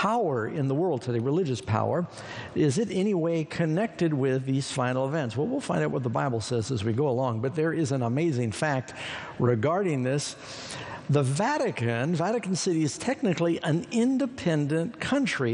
power in the world today, religious power, is it any way connected with these final events? Well, we'll find out what the Bible says as we go along, but there is an amazing fact regarding this. The Vatican City, is technically an independent country.